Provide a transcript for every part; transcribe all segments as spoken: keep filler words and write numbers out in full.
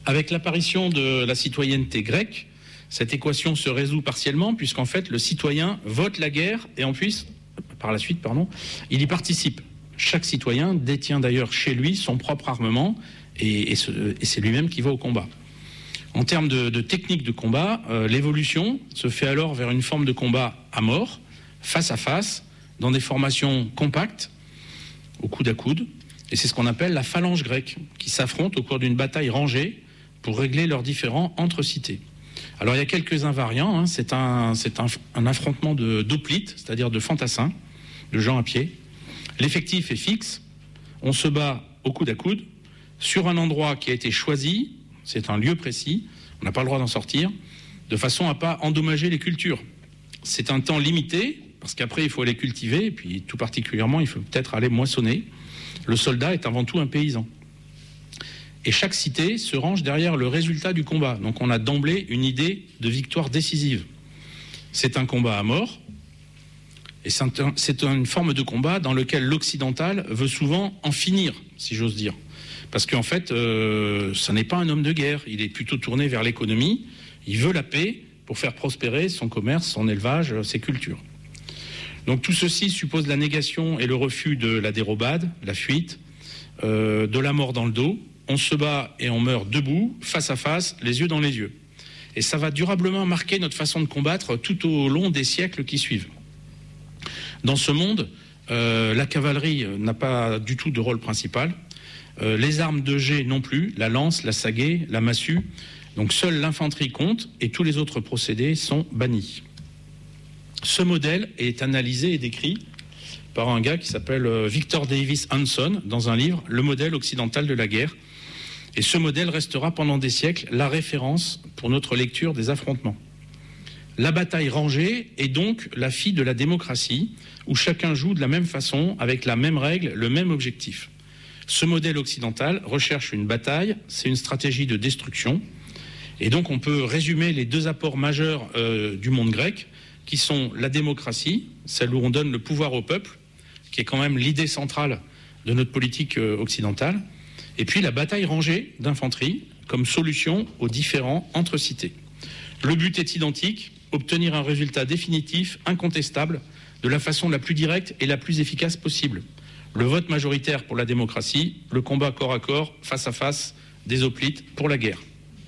Avec l'apparition de la citoyenneté grecque, cette équation se résout partiellement puisqu'en fait le citoyen vote la guerre et en plus, par la suite, pardon, il y participe. Chaque citoyen détient d'ailleurs chez lui son propre armement et, et, ce, et c'est lui-même qui va au combat. En termes de, de technique de combat, euh, l'évolution se fait alors vers une forme de combat à mort, face à face, dans des formations compactes, au coude à coude, et c'est ce qu'on appelle la phalange grecque, qui s'affrontent au cours d'une bataille rangée pour régler leurs différends entre cités. Alors il y a quelques invariants, hein. c'est, un, c'est un, un affrontement de, d'hoplites, c'est-à-dire de fantassins, de gens à pied. L'effectif est fixe, on se bat au coude à coude, sur un endroit qui a été choisi, c'est un lieu précis, on n'a pas le droit d'en sortir, de façon à ne pas endommager les cultures. C'est un temps limité, parce qu'après il faut aller cultiver, et puis tout particulièrement il faut peut-être aller moissonner. Le soldat est avant tout un paysan. Et chaque cité se range derrière le résultat du combat. Donc on a d'emblée une idée de victoire décisive. C'est un combat à mort, et c'est, un, c'est une forme de combat dans lequel l'occidental veut souvent en finir, si j'ose dire. Parce qu'en fait, euh, ça n'est pas un homme de guerre, il est plutôt tourné vers l'économie, il veut la paix pour faire prospérer son commerce, son élevage, ses cultures. Donc tout ceci suppose la négation et le refus de la dérobade, la fuite, euh, de la mort dans le dos. On se bat et on meurt debout, face à face, les yeux dans les yeux. Et ça va durablement marquer notre façon de combattre tout au long des siècles qui suivent. Dans ce monde, euh, la cavalerie n'a pas du tout de rôle principal. Euh, les armes de jet non plus, la lance, la sagaie, la massue. Donc seule l'infanterie compte et tous les autres procédés sont bannis. Ce modèle est analysé et décrit par un gars qui s'appelle Victor Davis Hanson dans un livre, Le modèle occidental de la guerre. Et ce modèle restera pendant des siècles la référence pour notre lecture des affrontements. La bataille rangée est donc la fille de la démocratie, où chacun joue de la même façon, avec la même règle, le même objectif. Ce modèle occidental recherche une bataille, c'est une stratégie de destruction. Et donc on peut résumer les deux apports majeurs euh, du monde grec, qui sont la démocratie, celle où on donne le pouvoir au peuple, qui est quand même l'idée centrale de notre politique euh, occidentale, et puis la bataille rangée d'infanterie comme solution aux différends entre cités. Le but est identique, obtenir un résultat définitif, incontestable, de la façon la plus directe et la plus efficace possible. Le vote majoritaire pour la démocratie, le combat corps à corps, face à face, des hoplites pour la guerre.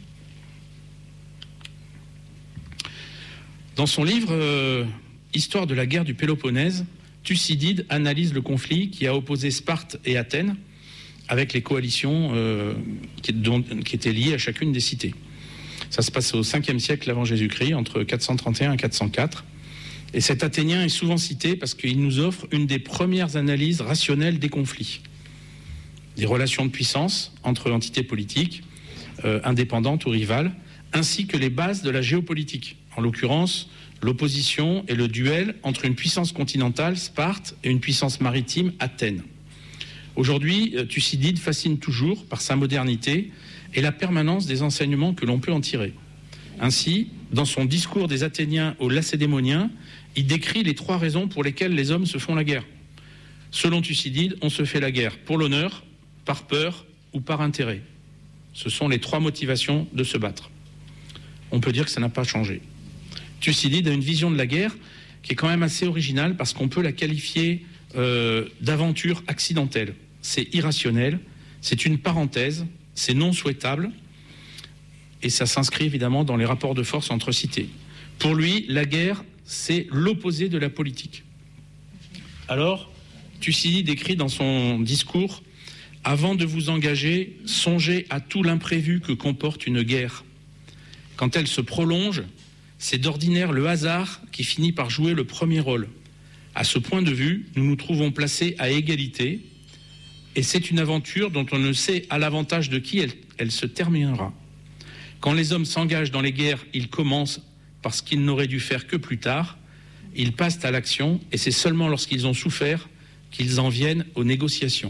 Dans son livre euh, « Histoire de la guerre du Péloponnèse », Thucydide analyse le conflit qui a opposé Sparte et Athènes avec les coalitions euh, qui, dont, qui étaient liées à chacune des cités. Ça se passe au cinquième siècle avant Jésus-Christ, entre quatre cent trente et un et quatre cent quatre. Et cet Athénien est souvent cité parce qu'il nous offre une des premières analyses rationnelles des conflits. Des relations de puissance entre entités politiques, euh, indépendantes ou rivales, ainsi que les bases de la géopolitique. En l'occurrence, l'opposition et le duel entre une puissance continentale, Sparte, et une puissance maritime, Athènes. Aujourd'hui, Thucydide fascine toujours par sa modernité et la permanence des enseignements que l'on peut en tirer. Ainsi, dans son discours des Athéniens aux Lacédémoniens, il décrit les trois raisons pour lesquelles les hommes se font la guerre. Selon Thucydide, on se fait la guerre pour l'honneur, par peur ou par intérêt. Ce sont les trois motivations de se battre. On peut dire que ça n'a pas changé. Thucydide a une vision de la guerre qui est quand même assez originale parce qu'on peut la qualifier euh, d'aventure accidentelle. C'est irrationnel, c'est une parenthèse, c'est non souhaitable et ça s'inscrit évidemment dans les rapports de force entre cités. Pour lui, la guerre, c'est l'opposé de la politique. Alors, Thucydide écrit dans son discours « Avant de vous engager, songez à tout l'imprévu que comporte une guerre. Quand elle se prolonge, c'est d'ordinaire le hasard qui finit par jouer le premier rôle. À ce point de vue, nous nous trouvons placés à égalité, et c'est une aventure dont on ne sait à l'avantage de qui elle, elle se terminera. Quand les hommes s'engagent dans les guerres, ils commencent parce qu'ils n'auraient dû faire que plus tard, ils passent à l'action, et c'est seulement lorsqu'ils ont souffert qu'ils en viennent aux négociations.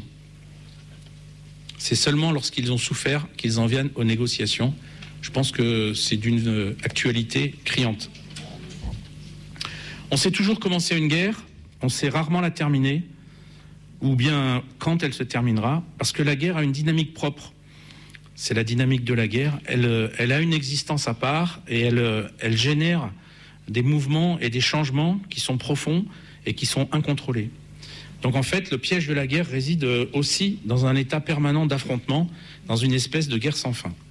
C'est seulement lorsqu'ils ont souffert qu'ils en viennent aux négociations. Je pense que c'est d'une actualité criante. On sait toujours commencer une guerre, on sait rarement la terminer, ou bien quand elle se terminera, parce que la guerre a une dynamique propre. c'est la dynamique de la guerre. Elle, elle a une existence à part et elle, elle génère des mouvements et des changements qui sont profonds et qui sont incontrôlés. Donc en fait, le piège de la guerre réside aussi dans un état permanent d'affrontement, dans une espèce de guerre sans fin.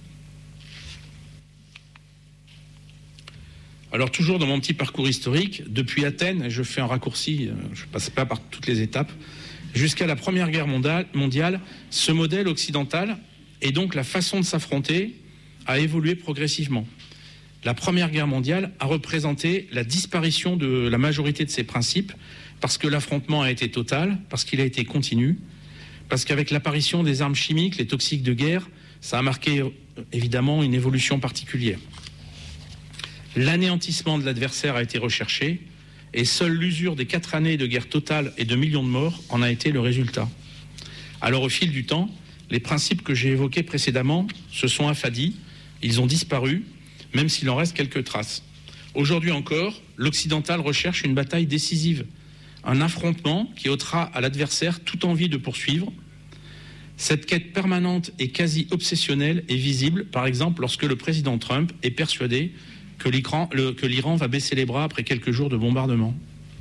Alors toujours dans mon petit parcours historique, depuis Athènes, et je fais un raccourci, je ne passe pas par toutes les étapes, jusqu'à la Première Guerre mondiale, ce modèle occidental et donc la façon de s'affronter a évolué progressivement. La Première Guerre mondiale a représenté la disparition de la majorité de ces principes parce que l'affrontement a été total, parce qu'il a été continu, parce qu'avec l'apparition des armes chimiques, les toxiques de guerre, ça a marqué évidemment une évolution particulière. L'anéantissement de l'adversaire a été recherché et seule l'usure des quatre années de guerre totale et de millions de morts en a été le résultat. Alors au fil du temps, les principes que j'ai évoqués précédemment se sont affadis, ils ont disparu, même s'il en reste quelques traces. Aujourd'hui encore, l'occidental recherche une bataille décisive, un affrontement qui ôtera à l'adversaire toute envie de poursuivre. Cette quête permanente et quasi obsessionnelle est visible, par exemple, lorsque le président Trump est persuadé que l'Iran, le, que l'Iran va baisser les bras après quelques jours de bombardement.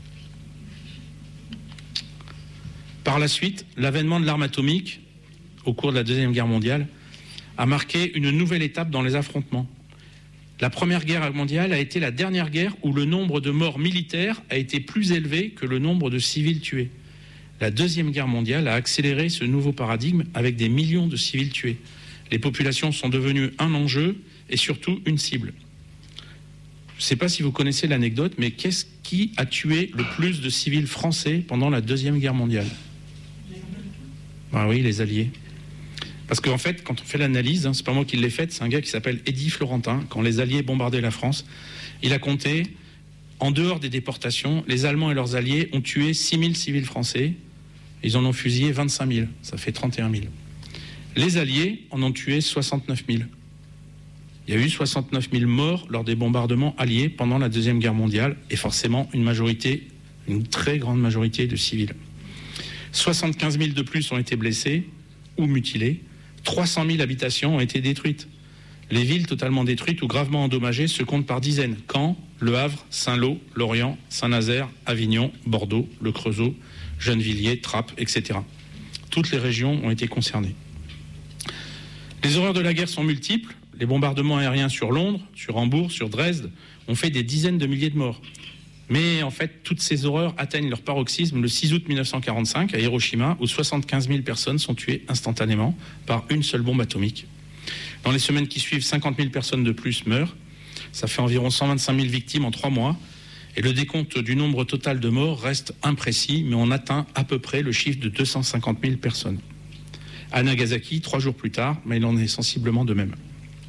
Par la suite, l'avènement de l'arme atomique, au cours de la Deuxième Guerre mondiale, a marqué une nouvelle étape dans les affrontements. La Première Guerre mondiale a été la dernière guerre où le nombre de morts militaires a été plus élevé que le nombre de civils tués. La Deuxième Guerre mondiale a accéléré ce nouveau paradigme avec des millions de civils tués. Les populations sont devenues un enjeu et surtout une cible. Je ne sais pas si vous connaissez l'anecdote, mais qu'est-ce qui a tué le plus de civils français pendant la Deuxième Guerre mondiale? Ah oui, les Alliés. Parce qu'en fait, quand on fait l'analyse, hein, c'est pas moi qui l'ai faite, c'est un gars qui s'appelle Eddie Florentin. Quand les Alliés bombardaient la France, il a compté, en dehors des déportations, les Allemands et leurs alliés ont tué six mille civils français. Ils en ont fusillé vingt-cinq mille. Ça fait trente et un mille. Les Alliés en ont tué soixante-neuf mille. Il y a eu soixante-neuf mille morts lors des bombardements alliés pendant la Deuxième Guerre mondiale et forcément une majorité, une très grande majorité de civils. soixante-quinze mille de plus ont été blessés ou mutilés. trois cent mille habitations ont été détruites. Les villes totalement détruites ou gravement endommagées se comptent par dizaines. Caen, Le Havre, Saint-Lô, Lorient, Saint-Nazaire, Avignon, Bordeaux, Le Creusot, Gennevilliers, Trappes, et cetera. Toutes les régions ont été concernées. Les horreurs de la guerre sont multiples. Les bombardements aériens sur Londres, sur Hambourg, sur Dresde ont fait des dizaines de milliers de morts. Mais en fait, toutes ces horreurs atteignent leur paroxysme le six août mille neuf cent quarante-cinq à Hiroshima, où soixante-quinze mille personnes sont tuées instantanément par une seule bombe atomique. Dans les semaines qui suivent, cinquante mille personnes de plus meurent. Ça fait environ cent vingt-cinq mille victimes en trois mois. Et le décompte du nombre total de morts reste imprécis, mais on atteint à peu près le chiffre de deux cent cinquante mille personnes. À Nagasaki, trois jours plus tard, mais il en est sensiblement de même.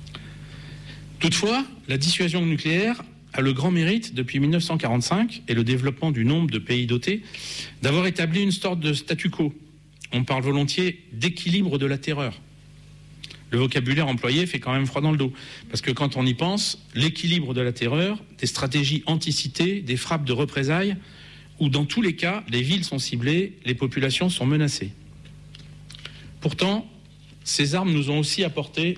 Toutefois, la dissuasion nucléaire a le grand mérite, depuis mille neuf cent quarante-cinq et le développement du nombre de pays dotés, d'avoir établi une sorte de statu quo. On parle volontiers d'équilibre de la terreur. Le vocabulaire employé fait quand même froid dans le dos. Parce que quand on y pense, l'équilibre de la terreur, des stratégies anticipées, des frappes de représailles, où dans tous les cas, les villes sont ciblées, les populations sont menacées. Pourtant, ces armes nous ont aussi apporté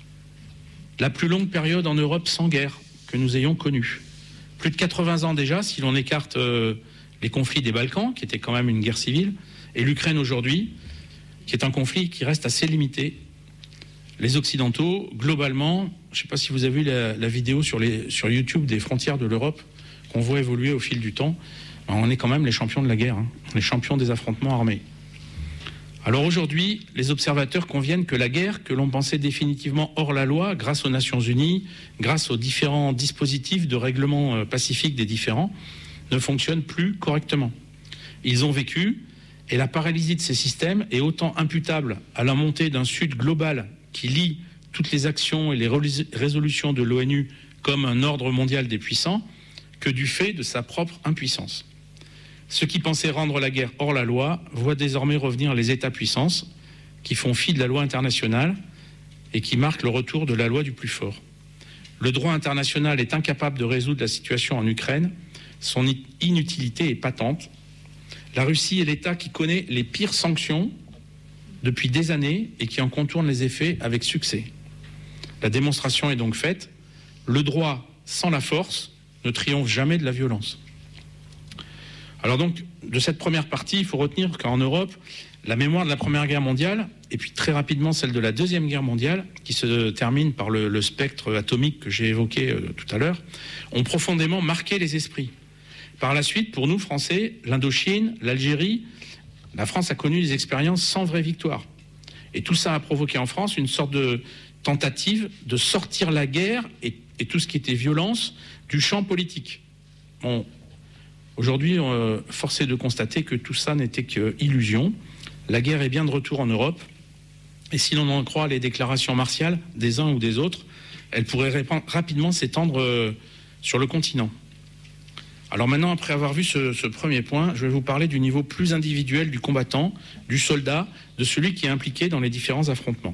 la plus longue période en Europe sans guerre que nous ayons connue. Plus de quatre-vingts ans déjà, si l'on écarte euh, les conflits des Balkans, qui étaient quand même une guerre civile, et l'Ukraine aujourd'hui, qui est un conflit qui reste assez limité. Les Occidentaux, globalement, je ne sais pas si vous avez vu la, la vidéo sur, les, sur YouTube des frontières de l'Europe, qu'on voit évoluer au fil du temps, on est quand même les champions de la guerre, hein, les champions des affrontements armés. Alors aujourd'hui, les observateurs conviennent que la guerre, que l'on pensait définitivement hors la loi, grâce aux Nations Unies, grâce aux différents dispositifs de règlement pacifique des différends, ne fonctionne plus correctement. Ils ont vécu, et la paralysie de ces systèmes est autant imputable à la montée d'un Sud global qui lie toutes les actions et les résolutions de l'ONU comme un ordre mondial des puissants, que du fait de sa propre impuissance. Ceux qui pensaient rendre la guerre hors la loi voient désormais revenir les États-puissances qui font fi de la loi internationale et qui marquent le retour de la loi du plus fort. Le droit international est incapable de résoudre la situation en Ukraine. Son inutilité est patente. La Russie est l'État qui connaît les pires sanctions depuis des années et qui en contourne les effets avec succès. La démonstration est donc faite. Le droit sans la force ne triomphe jamais de la violence. Alors donc, de cette première partie, il faut retenir qu'en Europe, la mémoire de la Première Guerre mondiale, et puis très rapidement celle de la Deuxième Guerre mondiale, qui se termine par le, le spectre atomique que j'ai évoqué euh, tout à l'heure, ont profondément marqué les esprits. Par la suite, pour nous, Français, l'Indochine, l'Algérie, la France a connu des expériences sans vraie victoire. Et tout ça a provoqué en France une sorte de tentative de sortir la guerre et, et tout ce qui était violence du champ politique. Bon, aujourd'hui, euh, force est de constater que tout ça n'était qu'illusion. La guerre est bien de retour en Europe. Et si l'on en croit les déclarations martiales des uns ou des autres, elle pourrait rapidement s'étendre euh, sur le continent. Alors maintenant, après avoir vu ce, ce premier point, je vais vous parler du niveau plus individuel du combattant, du soldat, de celui qui est impliqué dans les différents affrontements.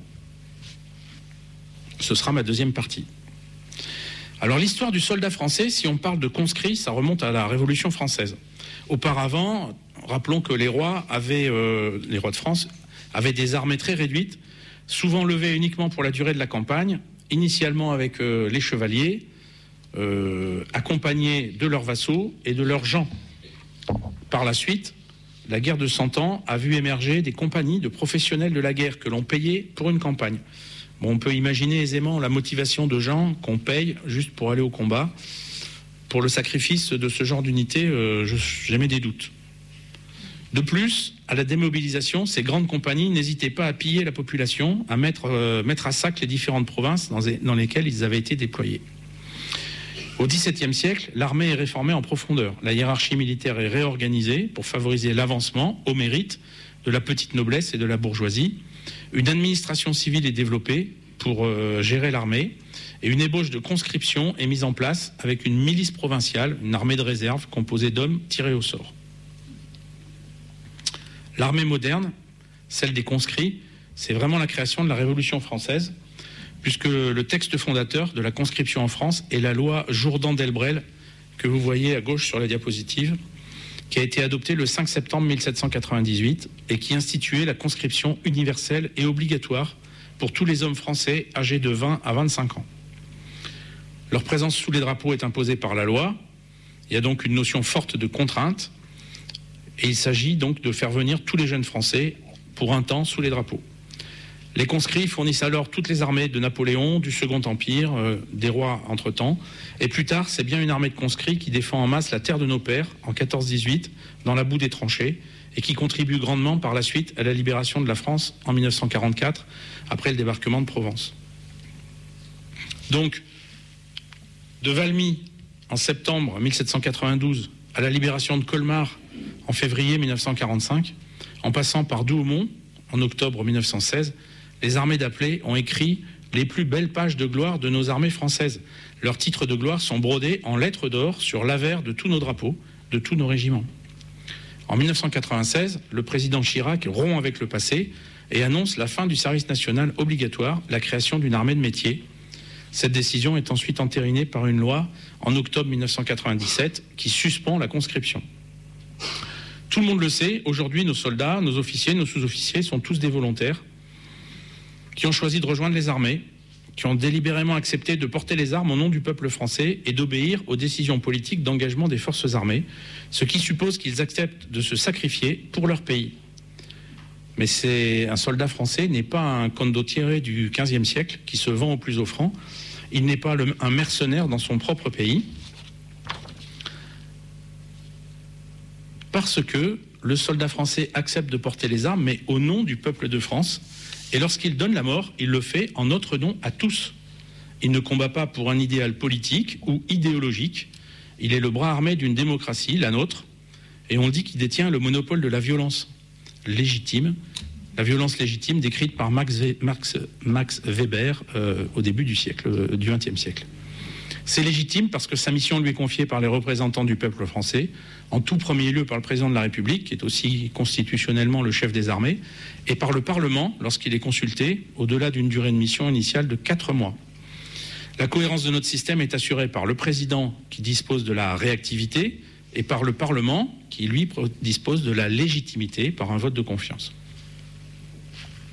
Ce sera ma deuxième partie. Alors l'histoire du soldat français, si on parle de conscrits, ça remonte à la Révolution française. Auparavant, rappelons que les rois avaient, euh, les rois de France avaient des armées très réduites, souvent levées uniquement pour la durée de la campagne, initialement avec euh, les chevaliers, euh, accompagnés de leurs vassaux et de leurs gens. Par la suite, la guerre de Cent Ans a vu émerger des compagnies de professionnels de la guerre que l'on payait pour une campagne. Bon, on peut imaginer aisément la motivation de gens qu'on paye juste pour aller au combat. Pour le sacrifice de ce genre d'unité, euh, j'émets des doutes. De plus, à la démobilisation, ces grandes compagnies n'hésitaient pas à piller la population, à mettre, euh, mettre à sac les différentes provinces dans, dans lesquelles ils avaient été déployés. Au dix-septième siècle, l'armée est réformée en profondeur. La hiérarchie militaire est réorganisée pour favoriser l'avancement au mérite de la petite noblesse et de la bourgeoisie. Une administration civile est développée pour euh, gérer l'armée et une ébauche de conscription est mise en place avec une milice provinciale, une armée de réserve composée d'hommes tirés au sort. L'armée moderne, celle des conscrits, c'est vraiment la création de la Révolution française, puisque le texte fondateur de la conscription en France est la loi Jourdan-Delbrel, que vous voyez à gauche sur la diapositive, qui a été adoptée le cinq septembre mille sept cent quatre-vingt-dix-huit et qui instituait la conscription universelle et obligatoire pour tous les hommes français âgés de vingt à vingt-cinq ans. Leur présence sous les drapeaux est imposée par la loi. Il y a donc une notion forte de contrainte et il s'agit donc de faire venir tous les jeunes Français pour un temps sous les drapeaux. Les conscrits fournissent alors toutes les armées de Napoléon, du Second Empire, euh, des rois entre-temps. Et plus tard, c'est bien une armée de conscrits qui défend en masse la terre de nos pères, en quatorze dix-huit, dans la boue des tranchées, et qui contribue grandement par la suite à la libération de la France en mille neuf cent quarante-quatre, après le débarquement de Provence. Donc, de Valmy, en septembre mille sept cent quatre-vingt-douze, à la libération de Colmar, en février mille neuf cent quarante-cinq, en passant par Douaumont, en octobre mille neuf cent seize, les armées d'appelés ont écrit les plus belles pages de gloire de nos armées françaises. Leurs titres de gloire sont brodés en lettres d'or sur l'avers de tous nos drapeaux, de tous nos régiments. En mille neuf cent quatre-vingt-seize, le président Chirac rompt avec le passé et annonce la fin du service national obligatoire, la création d'une armée de métier. Cette décision est ensuite entérinée par une loi en octobre mille neuf cent quatre-vingt-dix-sept qui suspend la conscription. Tout le monde le sait, aujourd'hui nos soldats, nos officiers, nos sous-officiers sont tous des volontaires qui ont choisi de rejoindre les armées, qui ont délibérément accepté de porter les armes au nom du peuple français et d'obéir aux décisions politiques d'engagement des forces armées, ce qui suppose qu'ils acceptent de se sacrifier pour leur pays. Mais c'est un soldat français n'est pas un condottiere du quinzième siècle qui se vend au plus offrant, il n'est pas le, un mercenaire dans son propre pays, parce que le soldat français accepte de porter les armes, mais au nom du peuple de France. Et lorsqu'il donne la mort, il le fait en notre nom à tous. Il ne combat pas pour un idéal politique ou idéologique. Il est le bras armé d'une démocratie, la nôtre, et on dit qu'il détient le monopole de la violence légitime, la violence légitime décrite par Max, Max, Max Weber euh, au début du siècle, euh, du vingtième siècle. C'est légitime parce que sa mission lui est confiée par les représentants du peuple français, en tout premier lieu par le président de la République, qui est aussi constitutionnellement le chef des armées, et par le Parlement, lorsqu'il est consulté, au-delà d'une durée de mission initiale de quatre mois. La cohérence de notre système est assurée par le président, qui dispose de la réactivité, et par le Parlement, qui lui dispose de la légitimité par un vote de confiance.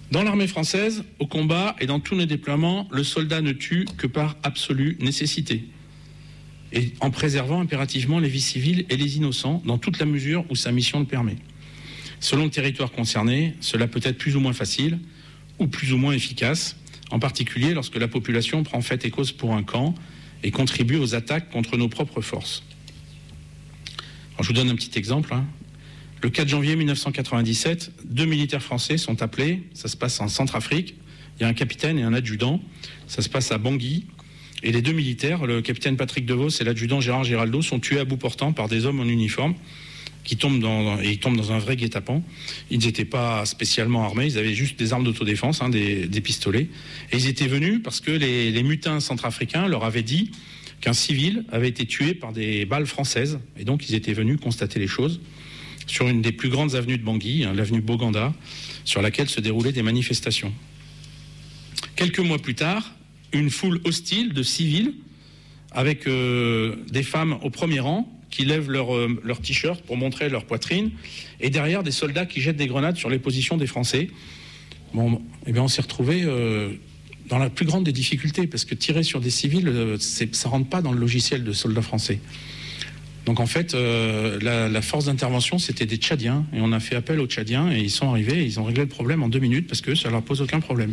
Dans l'armée française, au combat et dans tous nos déploiements, le soldat ne tue que par absolue nécessité, et en préservant impérativement les vies civiles et les innocents, dans toute la mesure où sa mission le permet. Selon le territoire concerné, cela peut être plus ou moins facile, ou plus ou moins efficace, en particulier lorsque la population prend fait et cause pour un camp et contribue aux attaques contre nos propres forces. Alors, je vous donne un petit exemple, hein. Le quatre janvier mille neuf cent quatre-vingt-dix-sept, deux militaires français sont appelés, ça se passe en Centrafrique, il y a un capitaine et un adjudant, ça se passe à Bangui, et les deux militaires, le capitaine Patrick Devos et l'adjudant Gérard Giraldo, sont tués à bout portant par des hommes en uniforme, qui tombent dans, et ils tombent dans un vrai guet-apens. Ils n'étaient pas spécialement armés, ils avaient juste des armes d'autodéfense, hein, des, des pistolets, et ils étaient venus parce que les, les mutins centrafricains leur avaient dit qu'un civil avait été tué par des balles françaises, et donc ils étaient venus constater les choses sur une des plus grandes avenues de Bangui, hein, l'avenue Boganda, sur laquelle se déroulaient des manifestations. Quelques mois plus tard, une foule hostile de civils, avec euh, des femmes au premier rang, qui lèvent leur, euh, leur t-shirt pour montrer leur poitrine, et derrière des soldats qui jettent des grenades sur les positions des Français. Bon, eh bien on s'est retrouvés euh, dans la plus grande des difficultés, parce que tirer sur des civils, euh, ça ne rentre pas dans le logiciel de soldats français. Donc en fait, euh, la, la force d'intervention, c'était des Tchadiens, et on a fait appel aux Tchadiens, et ils sont arrivés, et ils ont réglé le problème en deux minutes, parce que ça leur pose aucun problème.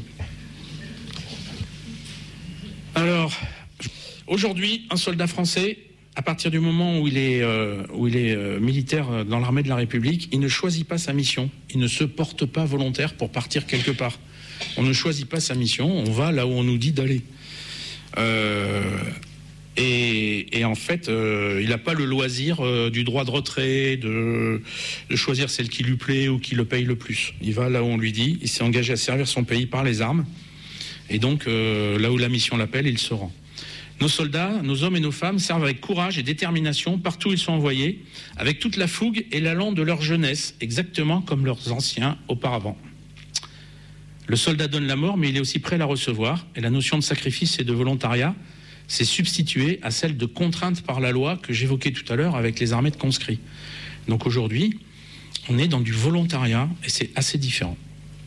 Alors, aujourd'hui, un soldat français, à partir du moment où il est, euh, où il est euh, militaire dans l'armée de la République, il ne choisit pas sa mission, il ne se porte pas volontaire pour partir quelque part. On ne choisit pas sa mission, on va là où on nous dit d'aller. Euh... Et, et en fait, euh, il n'a pas le loisir euh, du droit de retrait, de, de choisir celle qui lui plaît ou qui le paye le plus. Il va là où on lui dit, il s'est engagé à servir son pays par les armes, et donc euh, là où la mission l'appelle, il se rend. Nos soldats, nos hommes et nos femmes servent avec courage et détermination partout où ils sont envoyés, avec toute la fougue et l'allant de leur jeunesse, exactement comme leurs anciens auparavant. Le soldat donne la mort, mais il est aussi prêt à la recevoir, et la notion de sacrifice et de volontariat c'est substitué à celle de contrainte par la loi que j'évoquais tout à l'heure avec les armées de conscrits. Donc aujourd'hui, on est dans du volontariat et c'est assez différent.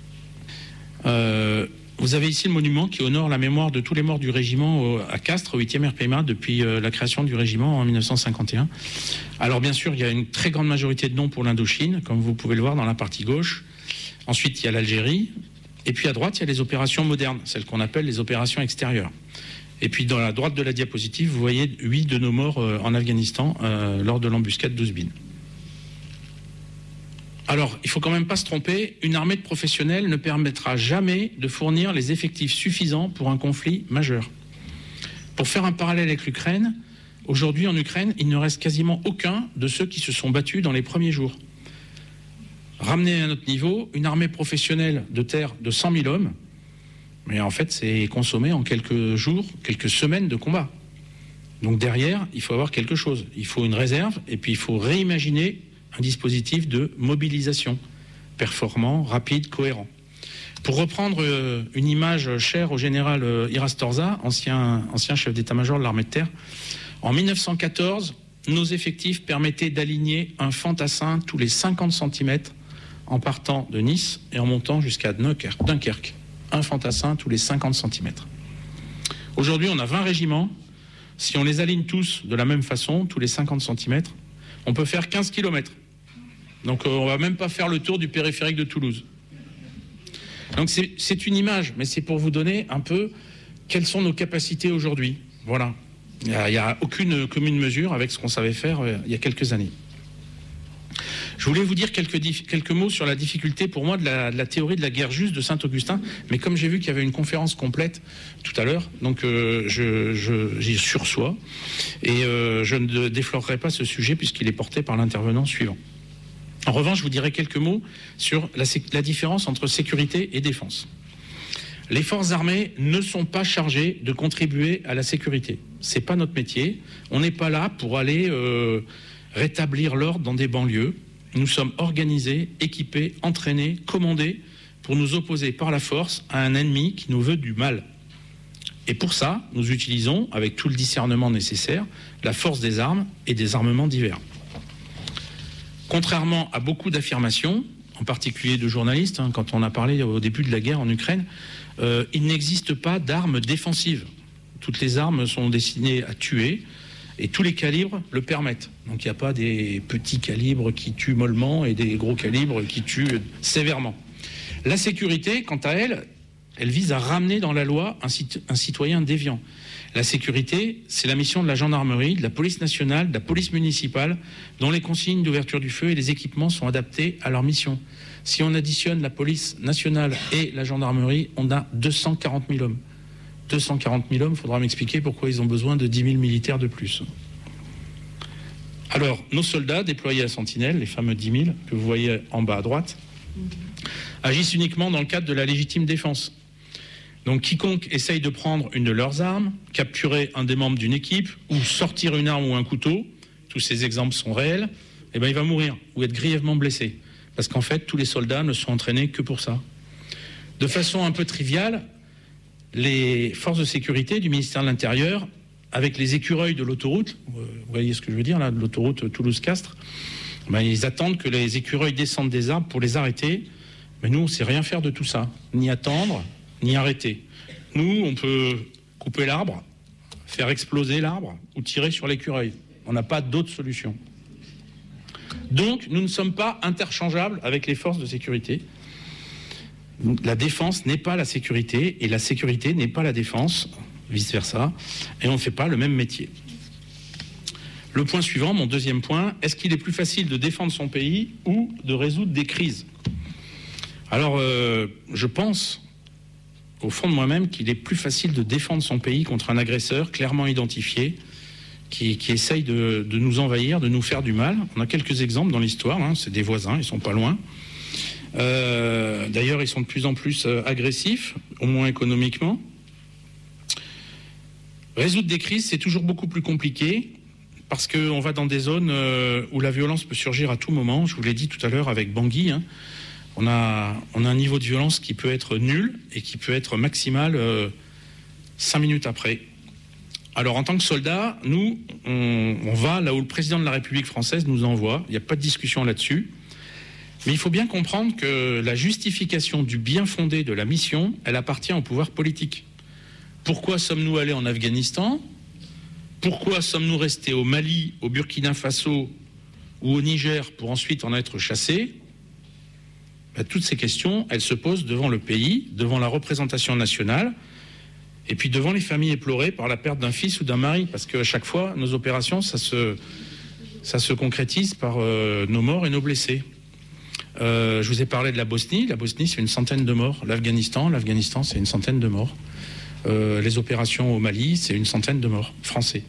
Euh, vous avez ici le monument qui honore la mémoire de tous les morts du régiment à Castres, au huitième R P M A, depuis euh, la création du régiment en mille neuf cent cinquante et un. Alors bien sûr, il y a une très grande majorité de noms pour l'Indochine, comme vous pouvez le voir dans la partie gauche. Ensuite, il y a l'Algérie. Et puis à droite, il y a les opérations modernes, celles qu'on appelle les opérations extérieures. Et puis dans la droite de la diapositive, vous voyez huit de nos morts euh, en Afghanistan euh, lors de l'embuscade d'Ouzbine. Alors, il ne faut quand même pas se tromper, une armée de professionnels ne permettra jamais de fournir les effectifs suffisants pour un conflit majeur. Pour faire un parallèle avec l'Ukraine, aujourd'hui en Ukraine, il ne reste quasiment aucun de ceux qui se sont battus dans les premiers jours. Ramener à notre niveau une armée professionnelle de terre de cent mille hommes, mais en fait, c'est consommé en quelques jours, quelques semaines de combat. Donc derrière, il faut avoir quelque chose. Il faut une réserve et puis il faut réimaginer un dispositif de mobilisation performant, rapide, cohérent. Pour reprendre une image chère au général Irastorza, ancien, ancien chef d'état-major de l'armée de terre, en mille neuf cent quatorze, nos effectifs permettaient d'aligner un fantassin tous les cinquante centimètres en partant de Nice et en montant jusqu'à Dunkerque. Un fantassin tous les cinquante centimètres. Aujourd'hui, on a vingt régiments. Si on les aligne tous de la même façon, tous les cinquante centimètres, on peut faire quinze kilomètres. Donc euh, on ne va même pas faire le tour du périphérique de Toulouse. Donc c'est une image, mais c'est pour vous donner un peu quelles sont nos capacités aujourd'hui. Voilà. Il n'y a, a aucune commune mesure avec ce qu'on savait faire euh, il y a quelques années. Je voulais vous dire quelques, quelques mots sur la difficulté pour moi de la, de la théorie de la guerre juste de Saint-Augustin, mais comme j'ai vu qu'il y avait une conférence complète tout à l'heure, donc euh, je, je, j'y sursois, et euh, je ne déflorerai pas ce sujet puisqu'il est porté par l'intervenant suivant. En revanche, je vous dirai quelques mots sur la, la différence entre sécurité et défense. Les forces armées ne sont pas chargées de contribuer à la sécurité. C'est pas notre métier. On n'est pas là pour aller euh, rétablir l'ordre dans des banlieues. Nous sommes organisés, équipés, entraînés, commandés pour nous opposer par la force à un ennemi qui nous veut du mal. Et pour ça, nous utilisons, avec tout le discernement nécessaire, la force des armes et des armements divers. Contrairement à beaucoup d'affirmations, en particulier de journalistes, hein, quand on a parlé au début de la guerre en Ukraine, euh, il n'existe pas d'armes défensives. Toutes les armes sont destinées à tuer et tous les calibres le permettent. Donc il n'y a pas des petits calibres qui tuent mollement et des gros calibres qui tuent sévèrement. La sécurité, quant à elle, elle vise à ramener dans la loi un, cit- un citoyen déviant. La sécurité, c'est la mission de la gendarmerie, de la police nationale, de la police municipale, dont les consignes d'ouverture du feu et les équipements sont adaptés à leur mission. Si on additionne la police nationale et la gendarmerie, on a deux cent quarante mille hommes. deux cent quarante mille hommes, il faudra m'expliquer pourquoi ils ont besoin de dix mille militaires de plus. Alors, nos soldats déployés à Sentinelle, les fameux dix mille que vous voyez en bas à droite, agissent uniquement dans le cadre de la légitime défense. Donc quiconque essaye de prendre une de leurs armes, capturer un des membres d'une équipe ou sortir une arme ou un couteau, tous ces exemples sont réels, eh ben, il va mourir ou être grièvement blessé. Parce qu'en fait, tous les soldats ne sont entraînés que pour ça. De façon un peu triviale, les forces de sécurité du ministère de l'Intérieur, avec les écureuils de l'autoroute, vous voyez ce que je veux dire là, de l'autoroute Toulouse-Castres, ben, ils attendent que les écureuils descendent des arbres pour les arrêter. Mais nous, on ne sait rien faire de tout ça, ni attendre, ni arrêter. Nous, on peut couper l'arbre, faire exploser l'arbre ou tirer sur l'écureuil. On n'a pas d'autre solution. Donc, nous ne sommes pas interchangeables avec les forces de sécurité. La défense n'est pas la sécurité et la sécurité n'est pas la défense, vice-versa, et on ne fait pas le même métier. Le point suivant, mon deuxième point, est-ce qu'il est plus facile de défendre son pays ou de résoudre des crises ? Alors, euh, je pense, au fond de moi-même, qu'il est plus facile de défendre son pays contre un agresseur clairement identifié qui, qui essaye de, de nous envahir, de nous faire du mal. On a quelques exemples dans l'histoire, hein, c'est des voisins, ils sont pas loin. Euh, d'ailleurs, ils sont de plus en plus euh, agressifs, au moins économiquement. Résoudre des crises, c'est toujours beaucoup plus compliqué parce qu'on va dans des zones euh, où la violence peut surgir à tout moment. Je vous l'ai dit tout à l'heure avec Bangui, hein. On a, on a un niveau de violence qui peut être nul et qui peut être maximal euh, cinq minutes après. Alors en tant que soldat, nous, on, on va là où le président de la République française nous envoie. Il n'y a pas de discussion là-dessus. Mais il faut bien comprendre que la justification du bien fondé de la mission, elle appartient au pouvoir politique. Pourquoi sommes-nous allés en Afghanistan ? Pourquoi sommes-nous restés au Mali, au Burkina Faso ou au Niger pour ensuite en être chassés ? Ben, toutes ces questions, elles se posent devant le pays, devant la représentation nationale, et puis devant les familles éplorées par la perte d'un fils ou d'un mari, parce qu'à chaque fois, nos opérations, ça se, ça se concrétise par euh, nos morts et nos blessés. Euh, je vous ai parlé de la Bosnie. La Bosnie, c'est une centaine de morts. L'Afghanistan, l'Afghanistan, c'est une centaine de morts. Euh, les opérations au Mali, c'est une centaine de morts français.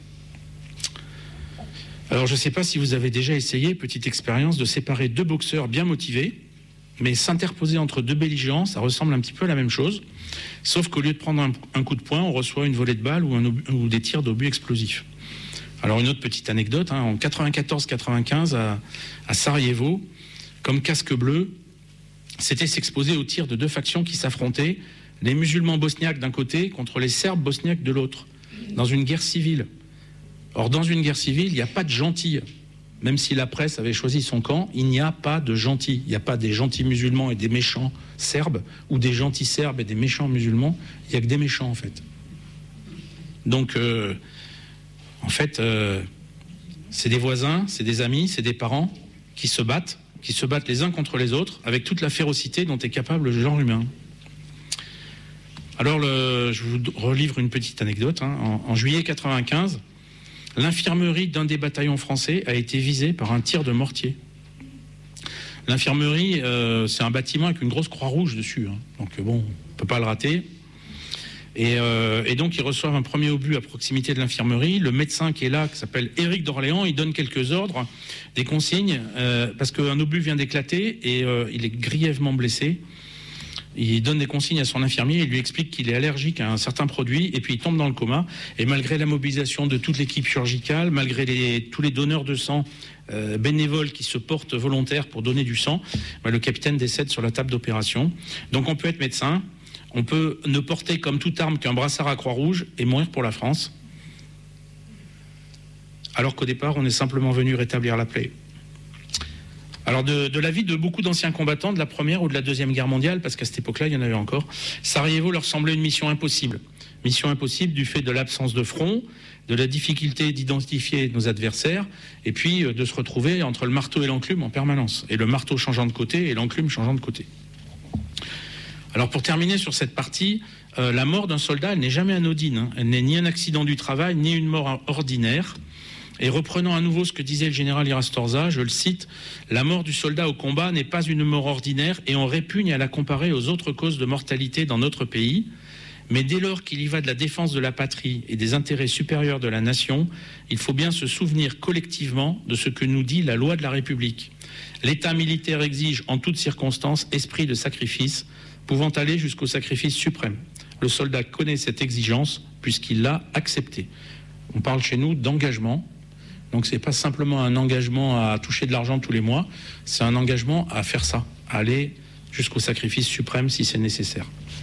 Alors, je ne sais pas si vous avez déjà essayé, petite expérience, de séparer deux boxeurs bien motivés, mais s'interposer entre deux belligérants, ça ressemble un petit peu à la même chose, sauf qu'au lieu de prendre un, un coup de poing, on reçoit une volée de balles ou, un, ou des tirs d'obus explosifs. Alors une autre petite anecdote, hein, en quatre-vingt-quatorze quatre-vingt-quinze à, à Sarajevo, comme casque bleu, c'était s'exposer aux tirs de deux factions qui s'affrontaient, les musulmans bosniaques d'un côté contre les Serbes bosniaques de l'autre, dans une guerre civile. Or dans une guerre civile, il n'y a pas de gentils. Même si la presse avait choisi son camp, il n'y a pas de gentils. Il n'y a pas des gentils musulmans et des méchants serbes, ou des gentils serbes et des méchants musulmans. Il n'y a que des méchants, en fait. Donc, euh, en fait, euh, c'est des voisins, c'est des amis, c'est des parents qui se battent, qui se battent les uns contre les autres, avec toute la férocité dont est capable le genre humain. Alors, le, je vous relivre une petite anecdote. Hein. En, en juillet quatre-vingt-quinze, l'infirmerie d'un des bataillons français a été visée par un tir de mortier. L'infirmerie, euh, c'est un bâtiment avec une grosse croix rouge dessus. Hein. Donc bon, on ne peut pas le rater. Et, euh, et donc ils reçoivent un premier obus à proximité de l'infirmerie. Le médecin qui est là, qui s'appelle Éric d'Orléans, il donne quelques ordres, des consignes, euh, parce qu'un obus vient d'éclater et euh, il est grièvement blessé. Il donne des consignes à son infirmier, il lui explique qu'il est allergique à un certain produit, et puis il tombe dans le coma. Et malgré la mobilisation de toute l'équipe chirurgicale, malgré les, tous les donneurs de sang euh, bénévoles qui se portent volontaires pour donner du sang, bah, le capitaine décède sur la table d'opération. Donc on peut être médecin, on peut ne porter comme toute arme qu'un brassard à Croix-Rouge et mourir pour la France, alors qu'au départ on est simplement venu rétablir la paix. Alors de, de l'avis de beaucoup d'anciens combattants de la Première ou de la Deuxième Guerre mondiale, parce qu'à cette époque-là, il y en avait encore, Sarajevo leur semblait une mission impossible. Mission impossible du fait de l'absence de front, de la difficulté d'identifier nos adversaires, et puis de se retrouver entre le marteau et l'enclume en permanence, et le marteau changeant de côté et l'enclume changeant de côté. Alors pour terminer sur cette partie, euh, la mort d'un soldat, elle n'est jamais anodine, hein. Elle n'est ni un accident du travail, ni une mort ordinaire. Et reprenant à nouveau ce que disait le général Irastorza, je le cite, « La mort du soldat au combat n'est pas une mort ordinaire et on répugne à la comparer aux autres causes de mortalité dans notre pays. Mais dès lors qu'il y va de la défense de la patrie et des intérêts supérieurs de la nation, il faut bien se souvenir collectivement de ce que nous dit la loi de la République. L'État militaire exige en toutes circonstances esprit de sacrifice, pouvant aller jusqu'au sacrifice suprême. Le soldat connaît cette exigence puisqu'il l'a acceptée. » On parle chez nous d'engagement. Donc ce n'est pas simplement un engagement à toucher de l'argent tous les mois, c'est un engagement à faire ça, à aller jusqu'au sacrifice suprême si c'est nécessaire.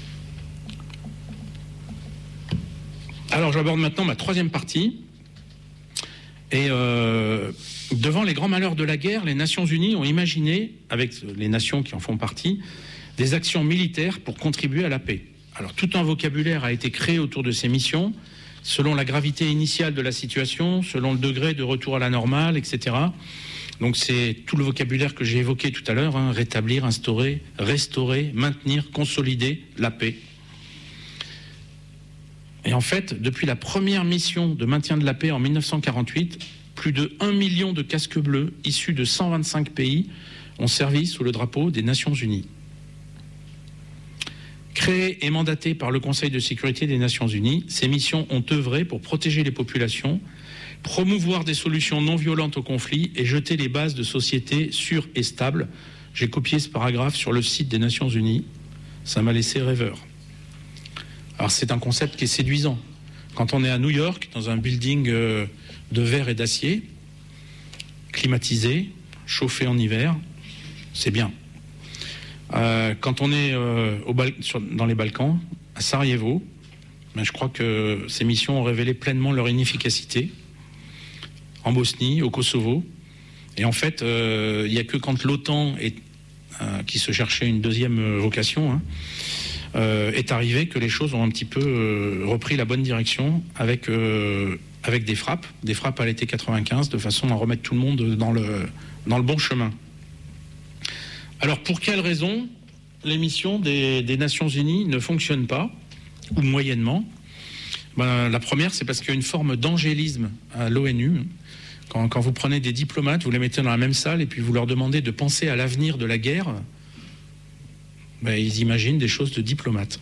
Alors j'aborde maintenant ma troisième partie. Et euh, devant les grands malheurs de la guerre, les Nations Unies ont imaginé, avec les nations qui en font partie, des actions militaires pour contribuer à la paix. Alors tout un vocabulaire a été créé autour de ces missions, selon la gravité initiale de la situation, selon le degré de retour à la normale, et cetera. Donc c'est tout le vocabulaire que j'ai évoqué tout à l'heure, hein, rétablir, instaurer, restaurer, maintenir, consolider la paix. Et en fait, depuis la première mission de maintien de la paix en mille neuf cent quarante-huit, plus de un million de casques bleus issus de cent vingt-cinq pays ont servi sous le drapeau des Nations Unies. Créées et mandatées par le Conseil de sécurité des Nations Unies, ces missions ont œuvré pour protéger les populations, promouvoir des solutions non violentes au conflit et jeter les bases de sociétés sûres et stables. J'ai copié ce paragraphe sur le site des Nations Unies. Ça m'a laissé rêveur. Alors c'est un concept qui est séduisant. Quand on est à New York, dans un building de verre et d'acier, climatisé, chauffé en hiver, c'est bien. Euh, quand on est euh, au Bal- sur, dans les Balkans, à Sarajevo, ben, je crois que ces missions ont révélé pleinement leur inefficacité. En Bosnie, au Kosovo. Et en fait, il euh, n'y a que quand l'OTAN, est, euh, qui se cherchait une deuxième vocation, hein, euh, est arrivé que les choses ont un petit peu euh, repris la bonne direction avec, euh, avec des frappes, des frappes à l'été quatre-vingt-quinze, de façon à remettre tout le monde dans le, dans le bon chemin. Alors, pour quelles raisons les missions des, des Nations Unies ne fonctionnent pas, ou moyennement? Ben, la première, c'est parce qu'il y a une forme d'angélisme à l'ONU. Quand, quand vous prenez des diplomates, vous les mettez dans la même salle et puis vous leur demandez de penser à l'avenir de la guerre, ben, ils imaginent des choses de diplomates.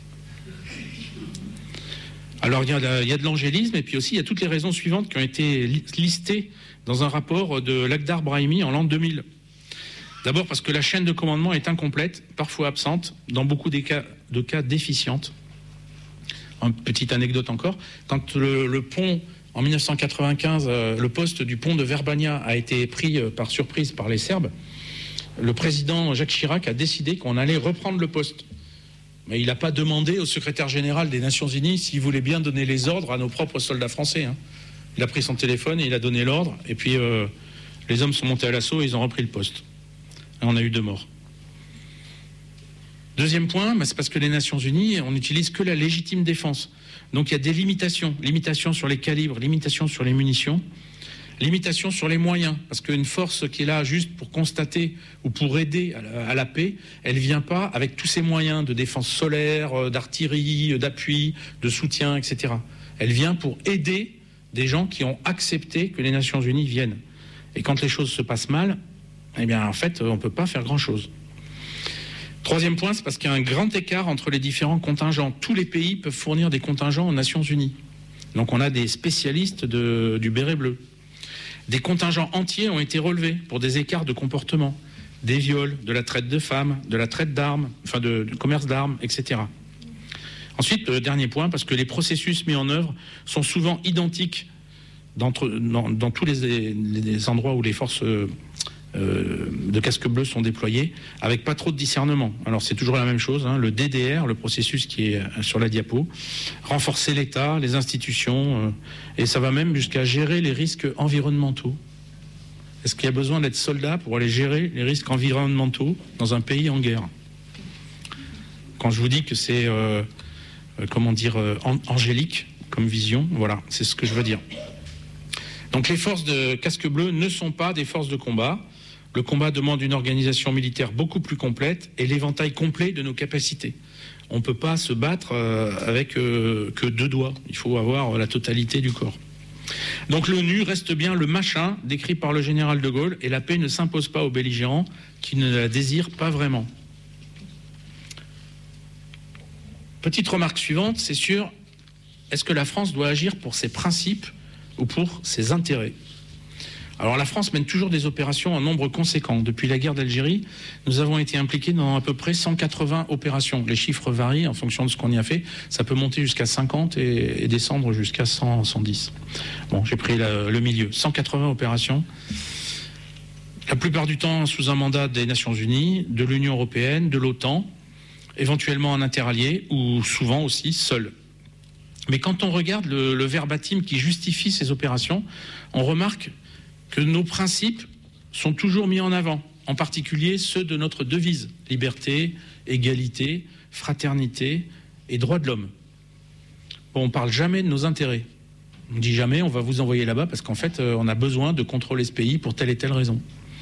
Alors, il y a, il y a de l'angélisme et puis aussi, il y a toutes les raisons suivantes qui ont été listées dans un rapport de Lakhdar Brahimi en l'an deux mille. D'abord parce que la chaîne de commandement est incomplète, parfois absente, dans beaucoup des cas, de cas déficiente. Une petite anecdote encore, quand le, le pont, en mille neuf cent quatre-vingt-quinze, euh, le poste du pont de Verbania a été pris euh, par surprise par les Serbes, le président Jacques Chirac a décidé qu'on allait reprendre le poste. Mais il n'a pas demandé au secrétaire général des Nations Unies s'il voulait bien donner les ordres à nos propres soldats français. Hein. Il a pris son téléphone et il a donné l'ordre, et puis euh, les hommes sont montés à l'assaut et ils ont repris le poste. On a eu deux morts. Deuxième point, bah c'est parce que les Nations Unies, on n'utilise que la légitime défense. Donc il y a des limitations. Limitations sur les calibres, limitations sur les munitions, limitations sur les moyens. Parce qu'une force qui est là juste pour constater ou pour aider à la, à la paix, elle ne vient pas avec tous ces moyens de défense solaire, d'artillerie, d'appui, de soutien, et cetera. Elle vient pour aider des gens qui ont accepté que les Nations Unies viennent. Et quand les choses se passent mal, eh bien, en fait, on ne peut pas faire grand-chose. Troisième point, c'est parce qu'il y a un grand écart entre les différents contingents. Tous les pays peuvent fournir des contingents aux Nations Unies. Donc on a des spécialistes de, du béret bleu. Des contingents entiers ont été relevés pour des écarts de comportement, des viols, de la traite de femmes, de la traite d'armes, enfin de, de commerce d'armes, et cetera. Ensuite, le dernier point, parce que les processus mis en œuvre sont souvent identiques dans, dans, dans tous les, les endroits où les forces euh, de casques bleus sont déployés, avec pas trop de discernement. Alors c'est toujours la même chose, hein, le D D R, le processus qui est sur la diapo, renforcer l'État, les institutions, euh, et ça va même jusqu'à gérer les risques environnementaux. Est-ce qu'il y a besoin d'être soldat pour aller gérer les risques environnementaux dans un pays en guerre? Quand je vous dis que c'est, euh, euh, comment dire, euh, angélique comme vision, voilà, c'est ce que je veux dire. Donc les forces de casque bleu ne sont pas des forces de combat. Le combat demande une organisation militaire beaucoup plus complète et l'éventail complet de nos capacités. On ne peut pas se battre euh, avec euh, que deux doigts. Il faut avoir la totalité du corps. Donc l'ONU reste bien le machin décrit par le général de Gaulle et la paix ne s'impose pas aux belligérants qui ne la désirent pas vraiment. Petite remarque suivante, c'est sûr, est-ce que la France doit agir pour ses principes ou pour ses intérêts? Alors la France mène toujours des opérations en nombre conséquent. Depuis la guerre d'Algérie, nous avons été impliqués dans à peu près cent quatre-vingts opérations. Les chiffres varient en fonction de ce qu'on y a fait. Ça peut monter jusqu'à cinquante et, et descendre jusqu'à cent, cent dix. Bon, j'ai pris la, le milieu. cent quatre-vingts opérations. La plupart du temps sous un mandat des Nations Unies, de l'Union Européenne, de l'OTAN, éventuellement en interallié ou souvent aussi seul. Mais quand on regarde le, le verbatim qui justifie ces opérations, on remarque que nos principes sont toujours mis en avant, en particulier ceux de notre devise, liberté, égalité, fraternité et droits de l'homme. Bon, on ne parle jamais de nos intérêts. On ne dit jamais on va vous envoyer là-bas parce qu'en fait, on a besoin de contrôler ce pays pour telle et telle raison.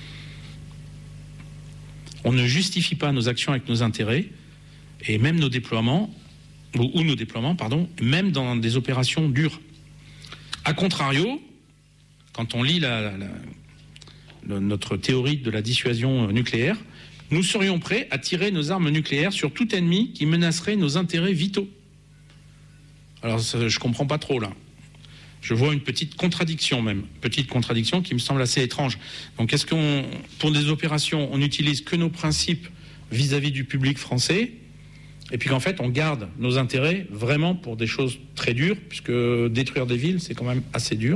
On ne justifie pas nos actions avec nos intérêts et même nos déploiements, ou, ou nos déploiements, pardon, même dans des opérations dures. A contrario, quand on lit la, la, la, notre théorie de la dissuasion nucléaire, nous serions prêts à tirer nos armes nucléaires sur tout ennemi qui menacerait nos intérêts vitaux. Alors, ça, je ne comprends pas trop, là. Je vois une petite contradiction même, petite contradiction qui me semble assez étrange. Donc, est-ce qu'on, pour des opérations, on n'utilise que nos principes vis-à-vis du public français, et puis qu'en fait, on garde nos intérêts vraiment pour des choses très dures, puisque détruire des villes, c'est quand même assez dur.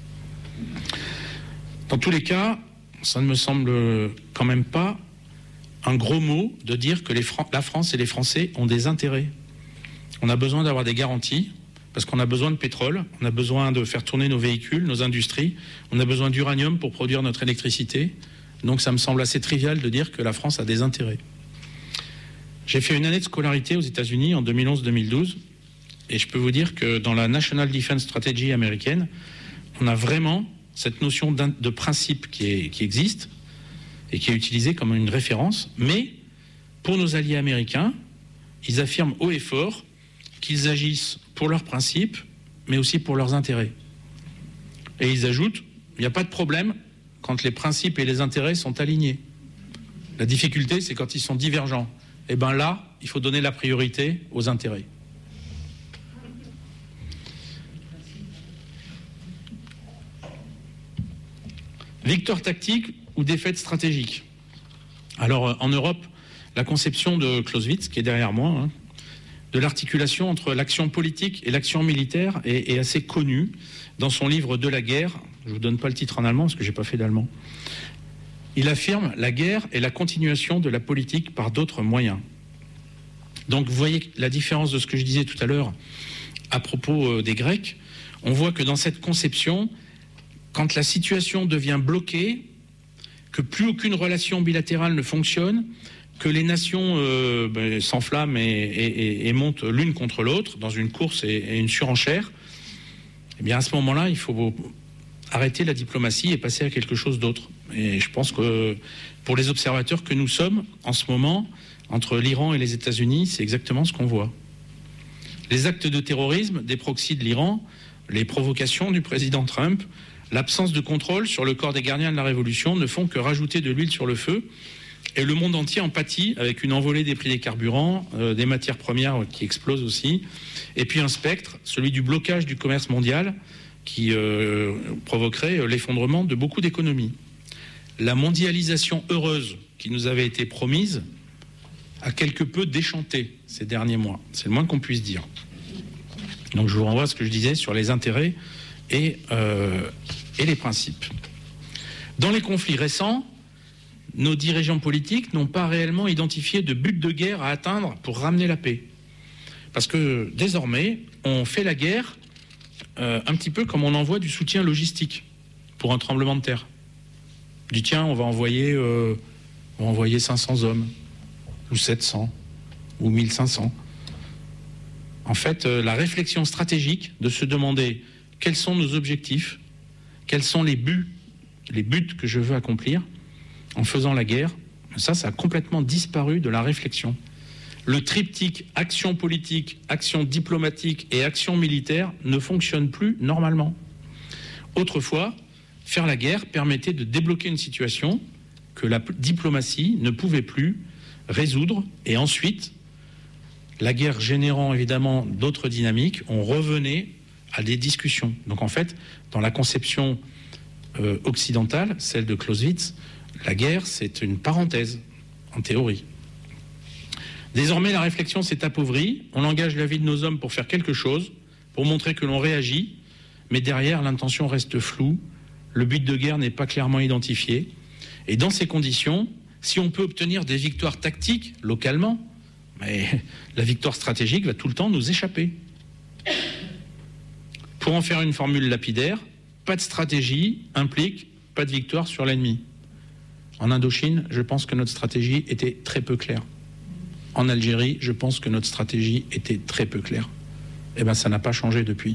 Dans tous les cas, ça ne me semble quand même pas un gros mot de dire que les Fran- la France et les Français ont des intérêts. On a besoin d'avoir des garanties, parce qu'on a besoin de pétrole, on a besoin de faire tourner nos véhicules, nos industries, on a besoin d'uranium pour produire notre électricité. Donc ça me semble assez trivial de dire que la France a des intérêts. J'ai fait une année de scolarité aux États-Unis en deux mille onze deux mille douze, et je peux vous dire que dans la National Defense Strategy américaine, on a vraiment cette notion de principe qui, est, qui existe et qui est utilisée comme une référence, mais pour nos alliés américains, ils affirment haut et fort qu'ils agissent pour leurs principes, mais aussi pour leurs intérêts. Et ils ajoutent, il n'y a pas de problème quand les principes et les intérêts sont alignés. La difficulté, c'est quand ils sont divergents. Et bien là, il faut donner la priorité aux intérêts. Victoire tactique ou défaite stratégique? Alors, en Europe, la conception de Clausewitz, qui est derrière moi, hein, de l'articulation entre l'action politique et l'action militaire est, est assez connue dans son livre De la guerre. Je ne vous donne pas le titre en allemand parce que je n'ai pas fait d'allemand. Il affirme « La guerre est la continuation de la politique par d'autres moyens ». Donc, vous voyez la différence de ce que je disais tout à l'heure à propos des Grecs. On voit que dans cette conception, quand la situation devient bloquée, que plus aucune relation bilatérale ne fonctionne, que les nations euh, ben, s'enflamment et, et, et montent l'une contre l'autre dans une course et, et une surenchère, eh bien à ce moment-là, il faut arrêter la diplomatie et passer à quelque chose d'autre. Et je pense que pour les observateurs que nous sommes, en ce moment, entre l'Iran et les États-Unis, c'est exactement ce qu'on voit. Les actes de terrorisme des proxys de l'Iran, les provocations du président Trump, l'absence de contrôle sur le corps des gardiens de la Révolution ne font que rajouter de l'huile sur le feu. Et le monde entier en pâtit avec une envolée des prix des carburants, euh, des matières premières qui explosent aussi, et puis un spectre, celui du blocage du commerce mondial, qui euh, provoquerait l'effondrement de beaucoup d'économies. La mondialisation heureuse qui nous avait été promise a quelque peu déchanté ces derniers mois. C'est le moins qu'on puisse dire. Donc je vous renvoie à ce que je disais sur les intérêts et, euh, et les principes. Dans les conflits récents, nos dirigeants politiques n'ont pas réellement identifié de but de guerre à atteindre pour ramener la paix. Parce que désormais, on fait la guerre euh, un petit peu comme on envoie du soutien logistique pour un tremblement de terre. On dit tiens, on va envoyer, euh, on va envoyer cinq cents hommes, ou sept cents, ou mille cinq cents. En fait, euh, la réflexion stratégique de se demander quels sont nos objectifs, quels sont les buts, les buts que je veux accomplir en faisant la guerre, ça, ça a complètement disparu de la réflexion. Le triptyque action politique, action diplomatique et action militaire ne fonctionne plus normalement. Autrefois, faire la guerre permettait de débloquer une situation que la diplomatie ne pouvait plus résoudre, et ensuite, la guerre générant évidemment d'autres dynamiques, on revenait à des discussions. Donc en fait, dans la conception euh, occidentale, celle de Clausewitz, la guerre, c'est une parenthèse, en théorie. Désormais, la réflexion s'est appauvrie, on engage la vie de nos hommes pour faire quelque chose, pour montrer que l'on réagit, mais derrière, l'intention reste floue, le but de guerre n'est pas clairement identifié, et dans ces conditions, si on peut obtenir des victoires tactiques, localement, mais la victoire stratégique va tout le temps nous échapper. Pour en faire une formule lapidaire, pas de stratégie implique pas de victoire sur l'ennemi. En Indochine, je pense que notre stratégie était très peu claire. En Algérie, je pense que notre stratégie était très peu claire. Eh bien, ça n'a pas changé depuis.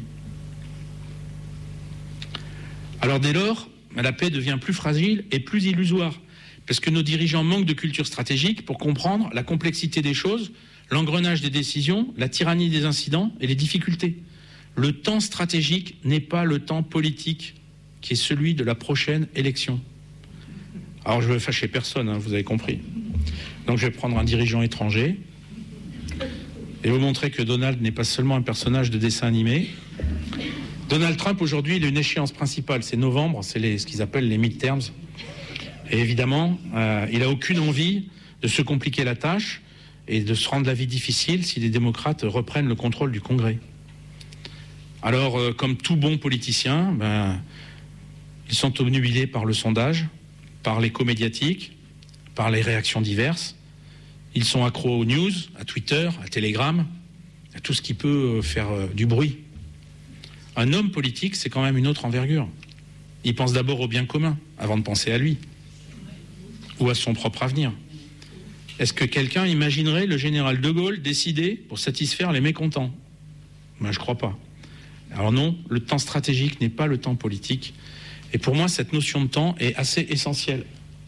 Alors dès lors, la paix devient plus fragile et plus illusoire, parce que nos dirigeants manquent de culture stratégique pour comprendre la complexité des choses, l'engrenage des décisions, la tyrannie des incidents et les difficultés. Le temps stratégique n'est pas le temps politique, qui est celui de la prochaine élection. Alors je ne veux fâcher personne, hein, vous avez compris. Donc je vais prendre un dirigeant étranger et vous montrer que Donald n'est pas seulement un personnage de dessin animé. Donald Trump, aujourd'hui, il a une échéance principale, c'est novembre, c'est les, ce qu'ils appellent les midterms. Et évidemment, euh, il n'a aucune envie de se compliquer la tâche et de se rendre la vie difficile si les démocrates reprennent le contrôle du Congrès. Alors, euh, comme tout bon politicien, ben, ils sont obnubilés par le sondage, par l'écho médiatique, par les réactions diverses. Ils sont accros aux news, à Twitter, à Telegram, à tout ce qui peut faire euh, du bruit. Un homme politique, c'est quand même une autre envergure. Il pense d'abord au bien commun, avant de penser à lui, ou à son propre avenir. Est-ce que quelqu'un imaginerait le général de Gaulle décider pour satisfaire les mécontents? Ben, je ne crois pas. Alors non, le temps stratégique n'est pas le temps politique. Et pour moi, cette notion de temps est assez essentielle.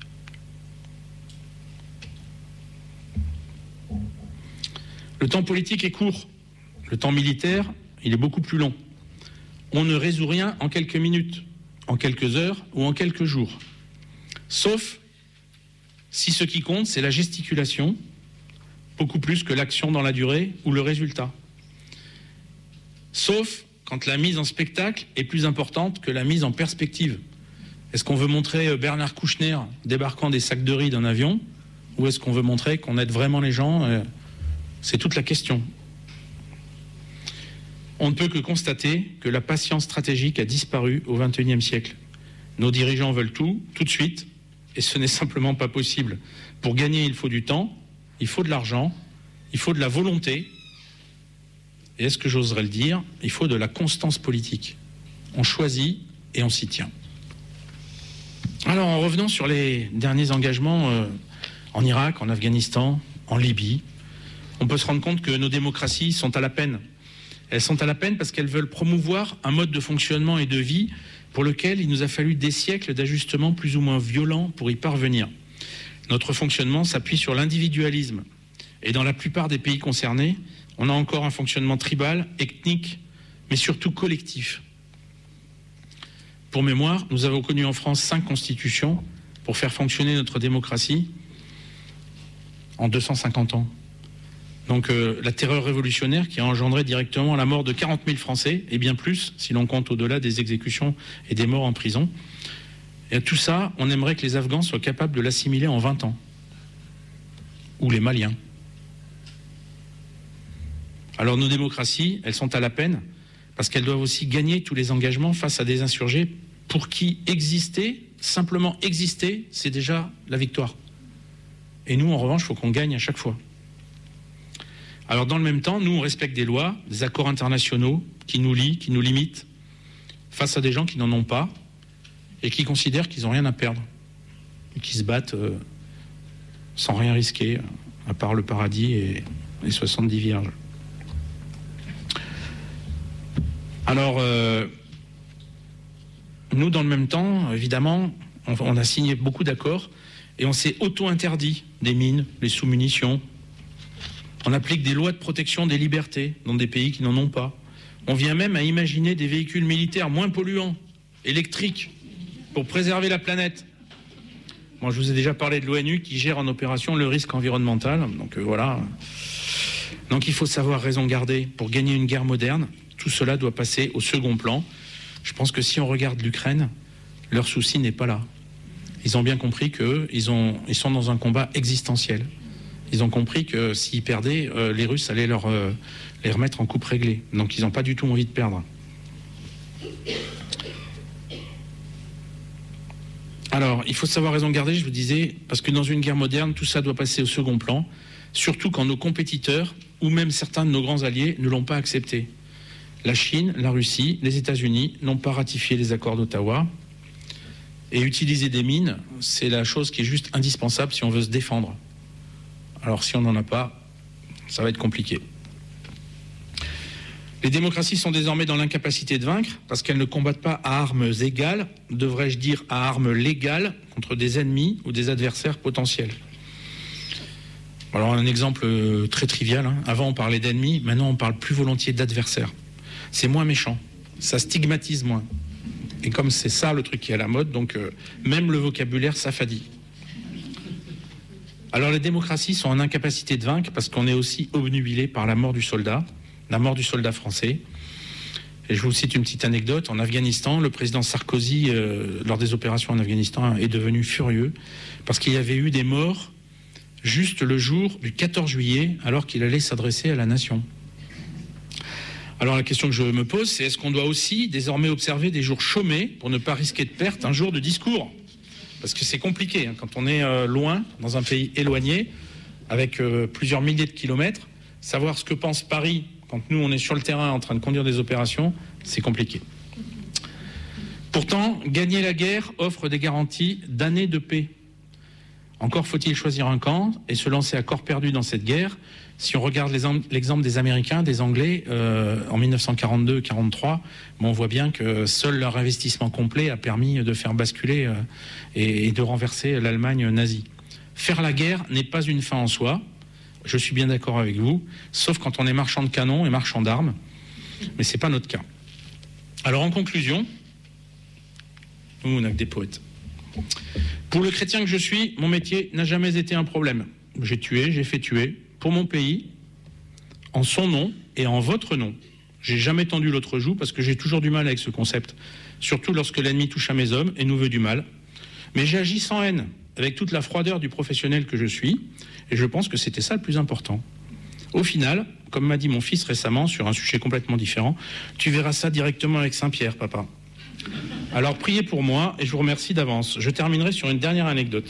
Le temps politique est court. Le temps militaire, il est beaucoup plus long. On ne résout rien en quelques minutes, en quelques heures ou en quelques jours. Sauf si ce qui compte, c'est la gesticulation, beaucoup plus que l'action dans la durée ou le résultat. Sauf quand la mise en spectacle est plus importante que la mise en perspective. Est-ce qu'on veut montrer Bernard Kouchner débarquant des sacs de riz d'un avion, ou est-ce qu'on veut montrer qu'on aide vraiment les gens? C'est toute la question. On ne peut que constater que la patience stratégique a disparu au vingt et unième siècle. Nos dirigeants veulent tout, tout de suite, et ce n'est simplement pas possible. Pour gagner, il faut du temps, il faut de l'argent, il faut de la volonté, et est-ce que j'oserais le dire, il faut de la constance politique. On choisit et on s'y tient. Alors, en revenant sur les derniers engagements euh, en Irak, en Afghanistan, en Libye, on peut se rendre compte que nos démocraties sont à la peine. Elles sont à la peine parce qu'elles veulent promouvoir un mode de fonctionnement et de vie pour lequel il nous a fallu des siècles d'ajustements plus ou moins violents pour y parvenir. Notre fonctionnement s'appuie sur l'individualisme. Et dans la plupart des pays concernés, on a encore un fonctionnement tribal, ethnique, mais surtout collectif. Pour mémoire, nous avons connu en France cinq constitutions pour faire fonctionner notre démocratie en deux cent cinquante ans. Donc euh, la terreur révolutionnaire qui a engendré directement la mort de quarante mille Français, et bien plus si l'on compte au-delà des exécutions et des morts en prison. Et tout ça, on aimerait que les Afghans soient capables de l'assimiler en vingt ans. Ou les Maliens. Alors nos démocraties, elles sont à la peine parce qu'elles doivent aussi gagner tous les engagements face à des insurgés pour qui exister, simplement exister, c'est déjà la victoire. Et nous, en revanche, il faut qu'on gagne à chaque fois. Alors dans le même temps, nous, on respecte des lois, des accords internationaux qui nous lient, qui nous limitent, face à des gens qui n'en ont pas et qui considèrent qu'ils n'ont rien à perdre. et qui se battent euh, sans rien risquer, à part le paradis et les soixante-dix vierges. Alors, euh, nous, dans le même temps, évidemment, on, on a signé beaucoup d'accords et on s'est auto-interdit des mines, les sous-munitions. On applique des lois de protection des libertés dans des pays qui n'en ont pas. On vient même à imaginer des véhicules militaires moins polluants, électriques, pour préserver la planète. Moi, je vous ai déjà parlé de l'ONU qui gère en opération le risque environnemental. Donc euh, voilà. Donc il faut savoir raison garder. Pour gagner une guerre moderne, tout cela doit passer au second plan. Je pense que si on regarde l'Ukraine, leur souci n'est pas là. Ils ont bien compris qu'ils ont, ils sont dans un combat existentiel. Ils ont compris que s'ils perdaient, euh, les Russes allaient leur, euh, les remettre en coupe réglée. Donc ils n'ont pas du tout envie de perdre. Alors, il faut savoir raison garder, je vous disais, parce que dans une guerre moderne, tout ça doit passer au second plan, surtout quand nos compétiteurs, ou même certains de nos grands alliés, ne l'ont pas accepté. La Chine, la Russie, les États-Unis n'ont pas ratifié les accords d'Ottawa. Et utiliser des mines, c'est la chose qui est juste indispensable si on veut se défendre. Alors, si on n'en a pas, ça va être compliqué. Les démocraties sont désormais dans l'incapacité de vaincre parce qu'elles ne combattent pas à armes égales, devrais-je dire à armes légales, contre des ennemis ou des adversaires potentiels. Alors un exemple très trivial, hein. Avant on parlait d'ennemis, maintenant on parle plus volontiers d'adversaires. C'est moins méchant, ça stigmatise moins. Et comme c'est ça le truc qui est à la mode, donc euh, même le vocabulaire s'affadit. Alors les démocraties sont en incapacité de vaincre parce qu'on est aussi obnubilé par la mort du soldat, la mort du soldat français. Et je vous cite une petite anecdote. En Afghanistan, le président Sarkozy, euh, lors des opérations en Afghanistan, est devenu furieux parce qu'il y avait eu des morts juste le jour du quatorze juillet, alors qu'il allait s'adresser à la nation. Alors la question que je me pose, c'est est-ce qu'on doit aussi désormais observer des jours chômés pour ne pas risquer de perdre un jour de discours? Parce que c'est compliqué, hein, quand on est euh, loin, dans un pays éloigné, avec euh, plusieurs milliers de kilomètres, savoir ce que pense Paris quand nous on est sur le terrain en train de conduire des opérations, c'est compliqué. Pourtant, gagner la guerre offre des garanties d'années de paix. Encore faut-il choisir un camp et se lancer à corps perdu dans cette guerre. Si on regarde l'exemple des Américains, des Anglais, euh, en mille neuf cent quarante-deux quarante-trois, bon, on voit bien que seul leur investissement complet a permis de faire basculer euh, et, et de renverser l'Allemagne nazie. Faire la guerre n'est pas une fin en soi, je suis bien d'accord avec vous, sauf quand on est marchand de canons et marchand d'armes, mais ce n'est pas notre cas. Alors en conclusion, nous on n'a que des poètes. Pour le chrétien que je suis, mon métier n'a jamais été un problème. J'ai tué, j'ai fait tuer, pour mon pays, en son nom et en votre nom. J'ai jamais tendu l'autre joue parce que j'ai toujours du mal avec ce concept, surtout lorsque l'ennemi touche à mes hommes et nous veut du mal. Mais j'ai agi sans haine, avec toute la froideur du professionnel que je suis, et je pense que c'était ça le plus important. Au final, comme m'a dit mon fils récemment sur un sujet complètement différent, tu verras ça directement avec Saint-Pierre, papa. Alors priez pour moi et je vous remercie d'avance. Je terminerai sur une dernière anecdote.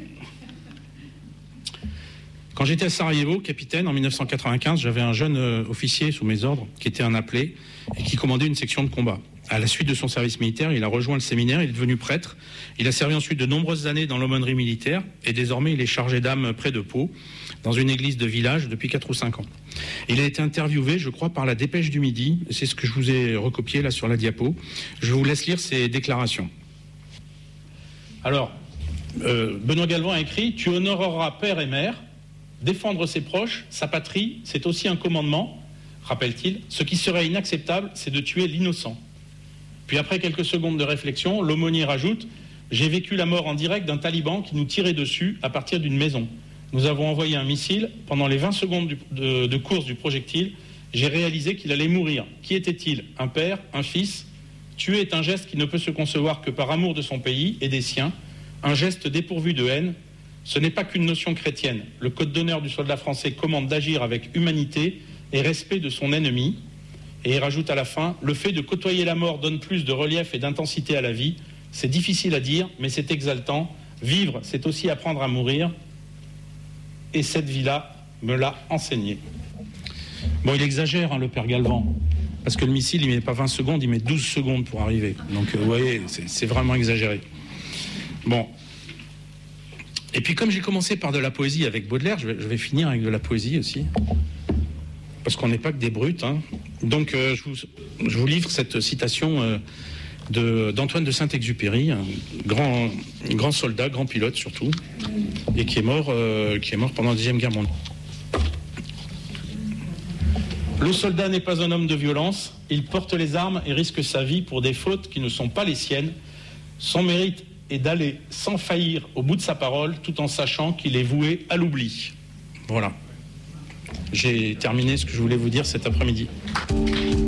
Quand j'étais à Sarajevo, capitaine, en mille neuf cent quatre-vingt-quinze, j'avais un jeune euh, officier sous mes ordres qui était un appelé et qui commandait une section de combat. À la suite de son service militaire, il a rejoint le séminaire, il est devenu prêtre. Il a servi ensuite de nombreuses années dans l'aumônerie militaire et désormais il est chargé d'âme près de Pau, dans une église de village depuis quatre ou cinq ans. Il a été interviewé, je crois, par la Dépêche du Midi. C'est ce que je vous ai recopié là sur la diapo. Je vous laisse lire ses déclarations. Alors, euh, Benoît Galvin a écrit « Tu honoreras père et mère. Défendre ses proches, sa patrie, c'est aussi un commandement, rappelle-t-il. Ce qui serait inacceptable, c'est de tuer l'innocent. » Puis après quelques secondes de réflexion, l'aumônier rajoute « J'ai vécu la mort en direct d'un taliban qui nous tirait dessus à partir d'une maison. Nous avons envoyé un missile. Pendant les vingt secondes du, de, de course du projectile, j'ai réalisé qu'il allait mourir. Qui était-il? Un père? Un fils? Tuer est un geste qui ne peut se concevoir que par amour de son pays et des siens, un geste dépourvu de haine. Ce n'est pas qu'une notion chrétienne. Le code d'honneur du soldat français commande d'agir avec humanité et respect de son ennemi. » Et il rajoute à la fin « Le fait de côtoyer la mort donne plus de relief et d'intensité à la vie. C'est difficile à dire, mais c'est exaltant. Vivre, c'est aussi apprendre à mourir. Et cette vie-là me l'a enseigné. » Bon, il exagère, hein, le père Galvin, parce que le missile, il ne met pas vingt secondes, il met douze secondes pour arriver. Donc, euh, vous voyez, c'est vraiment exagéré. Bon. Et puis comme j'ai commencé par de la poésie avec Baudelaire, je vais, je vais finir avec de la poésie aussi. Parce qu'on n'est pas que des brutes. Hein. Donc euh, je, vous, je vous livre cette citation euh, de, d'Antoine de Saint-Exupéry, un grand, grand soldat, grand pilote surtout, et qui est mort, euh, qui est mort pendant la Deuxième Guerre mondiale. Le soldat n'est pas un homme de violence, il porte les armes et risque sa vie pour des fautes qui ne sont pas les siennes. Son mérite est d'aller sans faillir au bout de sa parole, tout en sachant qu'il est voué à l'oubli. Voilà. J'ai terminé ce que je voulais vous dire cet après-midi.